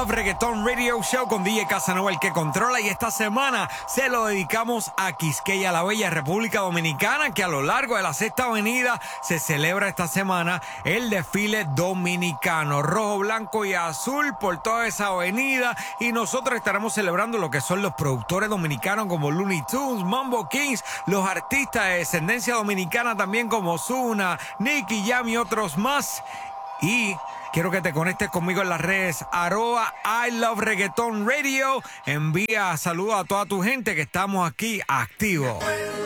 Love Reggaeton Radio Show con DJ Casanova, el que controla, y esta semana se lo dedicamos a Quisqueya, la bella República Dominicana, que a lo largo de la Sexta Avenida se celebra esta semana el desfile dominicano, rojo, blanco y azul por toda esa avenida, y nosotros estaremos celebrando lo que son los productores dominicanos como Looney Tunes, Mambo Kings, los artistas de descendencia dominicana también como Ozuna, Nicky Jam y otros más. Y quiero que te conectes conmigo en las redes @I Love Reggaeton Radio. Envía saludos a toda tu gente que estamos aquí activos.